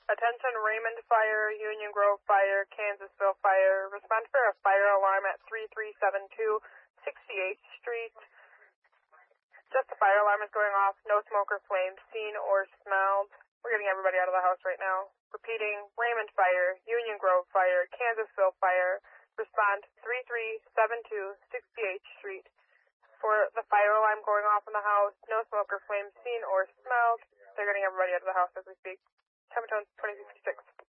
Attention Raymond Fire, Union Grove Fire, Kansasville Fire. Respond for a fire alarm at 3372 68th Street. Just a fire alarm is going off. No smoke or flames seen or smelled. We're getting everybody out of the house right now. Repeating, Raymond Fire, Union Grove Fire, Kansasville Fire. Respond 3372 68th Street. For the fire alarm going off in the house, no smoke or flames seen or smelled. They're getting everybody out of the house as we speak. Temperature 2056.